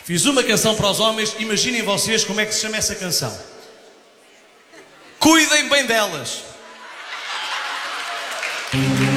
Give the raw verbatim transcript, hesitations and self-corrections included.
Fiz uma canção para os homens, imaginem vocês como é que se chama essa canção. Cuidem bem delas.